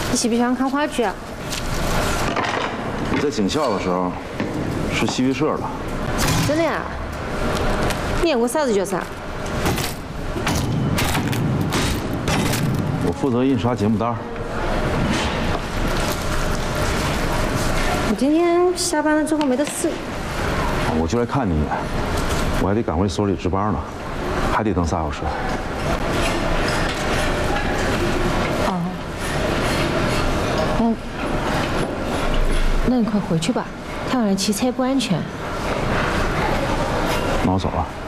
你喜不喜欢看话剧啊？ 我在警校的时候是戏剧社的。 真的呀？你演过啥子角色啊？ 我负责印刷节目单。 我今天下班了之后没得事， 我就来看你一眼，我还得赶回所里值班呢，还得等3小时。 那你快回去吧，太晚了骑车不安全。 那我走了。